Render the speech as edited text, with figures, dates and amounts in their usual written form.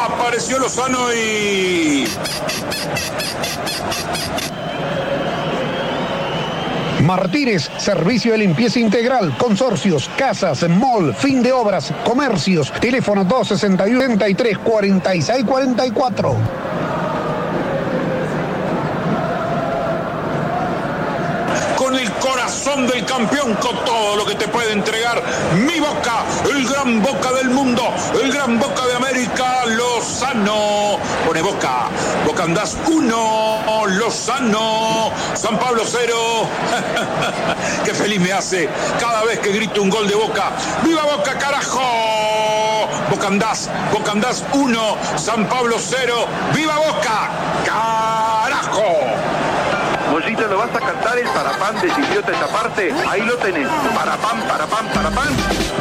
Apareció Lozano y... Martínez, servicio de limpieza integral, consorcios, casas, mall, fin de obras, comercios, teléfono 261-33-4644. Con el corazón del campeón, con todo lo que te puede entregar mi Boca, el gran Boca del mundo, el gran Boca de América, Lozano. Pone Boca, Boca andás 1, Lozano, San Pablo 0. Qué feliz me hace cada vez que grito un gol de Boca. ¡Viva Boca, carajo! Boca andás 1, San Pablo 0. ¡Viva Boca, carajo! Mollito, ¿lo vas a cantar el parapán de Chiquiote esta parte? Ahí lo tenés. Parapán, parapán, parapán.